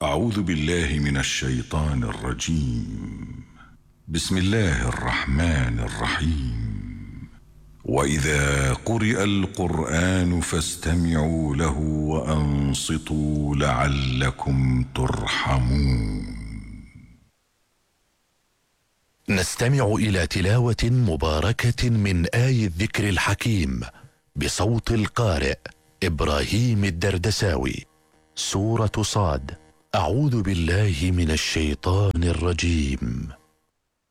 أعوذ بالله من الشيطان الرجيم. بسم الله الرحمن الرحيم. وإذا قرئ القرآن فاستمعوا له وأنصتوا لعلكم ترحمون. نستمع إلى تلاوة مباركة من آي الذكر الحكيم بصوت القارئ إبراهيم الدردساوي. سورة صاد. أعوذ بالله من الشيطان الرجيم.